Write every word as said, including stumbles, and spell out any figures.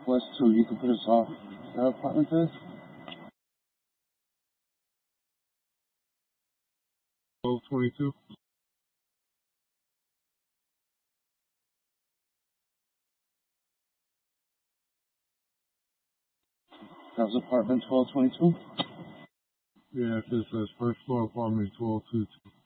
Northwest two. You can put us off. That apartment is? twelve twenty-two. That was apartment twelve twenty-two? Yeah, it says first floor apartment twelve twenty-two.